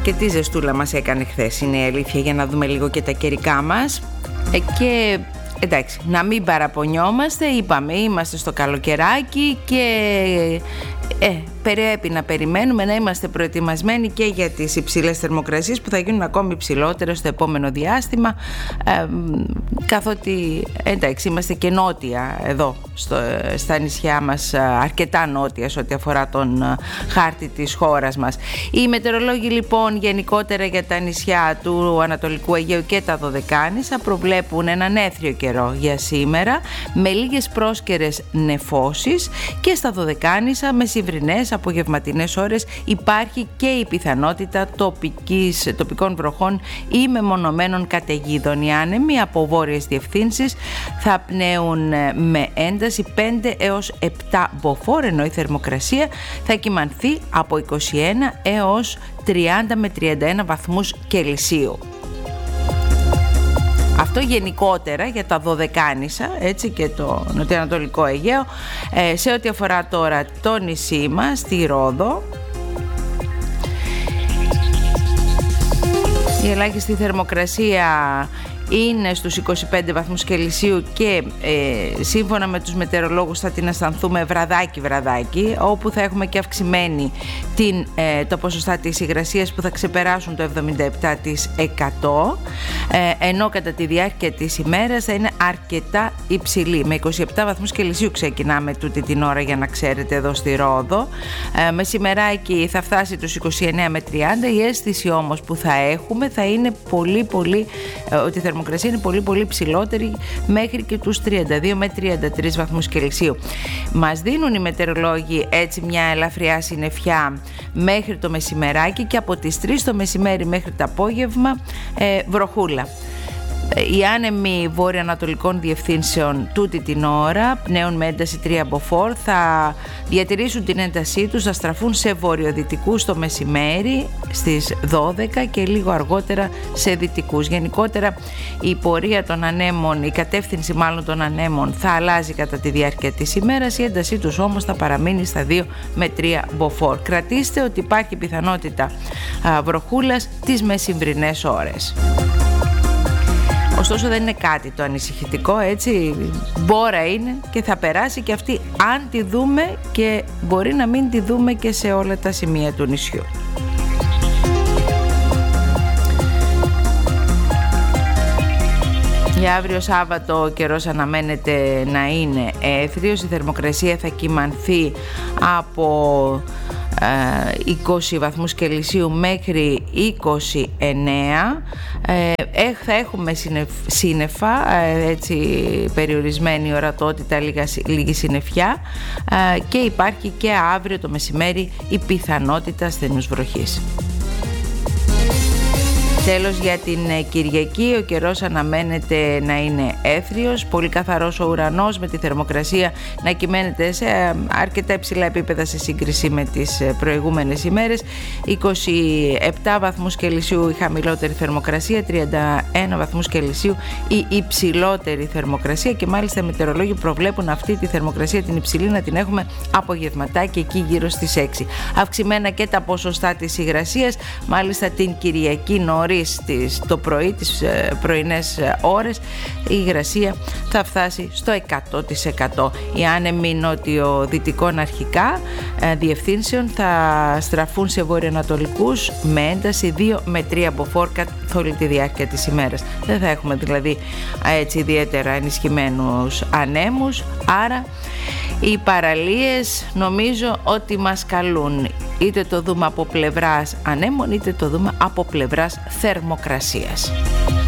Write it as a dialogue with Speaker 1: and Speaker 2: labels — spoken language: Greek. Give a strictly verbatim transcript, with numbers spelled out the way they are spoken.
Speaker 1: Αρκετή ζεστούλα μας έκανε χθες, είναι η αλήθεια, για να δούμε λίγο και τα καιρικά μας. Ε, και εντάξει, να μην παραπονιόμαστε, είπαμε, είμαστε στο καλοκαιράκι και ε, πρέπει να περιμένουμε να είμαστε προετοιμασμένοι και για τις υψηλές θερμοκρασίες που θα γίνουν ακόμη υψηλότερες στο επόμενο διάστημα, ε, καθότι εντάξει είμαστε και νότια εδώ στο, στα νησιά μας, αρκετά νότια σε ό,τι αφορά τον χάρτη της χώρας μας. Οι μετεωρολόγοι λοιπόν γενικότερα για τα νησιά του Ανατολικού Αιγαίου και τα Δωδεκάνησα προβλέπουν έναν έθριο καιρό για σήμερα, με λίγες πρόσκαιρες νεφώσεις, και στα Δωδεκάνησα με συμβρινές απογευματινές ώρες υπάρχει και η πιθανότητα τοπικής, τοπικών βροχών ή μεμονωμένων καταιγίδων. Οι άνεμοι από βόρειες διευθύνσεις θα πνέουν με ένταση πέντε έως επτά μποφόρ, ενώ η θερμοκρασία θα κυμανθεί από είκοσι ένα έως τριάντα με τριάντα ένα βαθμούς Κελσίου. Αυτό γενικότερα για τα Δωδεκάνησα, έτσι, και το νοτιοανατολικό Αιγαίο. Ε, σε ό,τι αφορά τώρα το νησί μας, τη Ρόδο, η ελάχιστη θερμοκρασία είναι στους είκοσι πέντε βαθμούς Κελσίου και ε, σύμφωνα με τους μετεωρολόγους θα την αισθανθούμε βραδάκι βραδάκι, όπου θα έχουμε και αυξημένη την, ε, το ποσοστά της υγρασίας που θα ξεπεράσουν το εβδομήντα επτά τοις εκατό, ε, ενώ κατά τη διάρκεια της ημέρας θα είναι αρκετά υψηλή. Με είκοσι επτά βαθμούς Κελσίου ξεκινάμε τούτη την ώρα, για να ξέρετε, εδώ στη Ρόδο. Ε, μεσημεράκι θα φτάσει τους είκοσι εννέα με τριάντα. Η αίσθηση όμως που θα έχουμε θα είναι πολύ πολύ ε, ότι η θερμοκρασία είναι πολύ πολύ ψηλότερη, μέχρι και τους τριάντα δύο με τριάντα τρεις βαθμούς Κελσίου. Μας δίνουν οι μετεωρολόγοι έτσι μια ελαφριά συννεφιά μέχρι το μεσημεράκι, και από τις τρεις το μεσημέρι μέχρι το απόγευμα ε, βροχούλα. Οι άνεμοι βόρειο-ανατολικών διευθύνσεων τούτη την ώρα πνέουν με ένταση τρία μποφόρ, θα διατηρήσουν την έντασή τους, θα στραφούν σε βορειοδυτικούς το μεσημέρι στις δώδεκα και λίγο αργότερα σε δυτικούς. Γενικότερα η πορεία των ανέμων, η κατεύθυνση μάλλον των ανέμων θα αλλάζει κατά τη διάρκεια της ημέρας, η έντασή τους όμως θα παραμείνει στα δύο με τρία μποφόρ. Κρατήστε ότι υπάρχει πιθανότητα α, βροχούλας τις μεσημβρινές ώρες. Ωστόσο δεν είναι κάτι το ανησυχητικό, έτσι, μπόρα είναι και θα περάσει και αυτή, αν τη δούμε, και μπορεί να μην τη δούμε και σε όλα τα σημεία του νησιού. Για αύριο Σάββατο ο καιρός αναμένεται να είναι έθριος, η θερμοκρασία θα κυμανθεί από είκοσι βαθμούς Κελσίου μέχρι είκοσι εννέα. Ε, θα έχουμε σύννεφα, έτσι, περιορισμένη ορατότητα, λίγα, λίγη συννεφιά, ε, και υπάρχει και αύριο το μεσημέρι η πιθανότητα ασθενούς βροχής. Τέλος, για την Κυριακή ο καιρός αναμένεται να είναι έθριος, πολύ καθαρός ο ουρανός, με τη θερμοκρασία να κυμαίνεται σε αρκετά υψηλά επίπεδα σε σύγκριση με τις προηγούμενες ημέρες. είκοσι επτά βαθμούς Κελσίου η χαμηλότερη θερμοκρασία, τριάντα ένα βαθμούς Κελσίου η υψηλότερη θερμοκρασία, και μάλιστα οι μετεωρολόγοι προβλέπουν αυτή τη θερμοκρασία την υψηλή να την έχουμε απογευματάκι, εκεί γύρω στις έξι. Αυξημένα και τα ποσοστά της υγρασίας, μάλιστα την Κυριακή νωρίς το πρωί, τις πρωινές ώρες, η υγρασία θα φτάσει στο εκατό τοις εκατό. Οι άνεμοι νότιο-δυτικών αρχικά διευθύνσεων θα στραφούν σε βορειοανατολικούς με ένταση δύο με τρία μποφόρ καθ' όλη τη διάρκεια της ημέρας. Δεν θα έχουμε δηλαδή έτσι ιδιαίτερα ενισχυμένους ανέμους, άρα οι παραλίες νομίζω ότι μας καλούν, είτε το δούμε από πλευράς ανέμων είτε το δούμε από πλευράς θερμοκρασίας.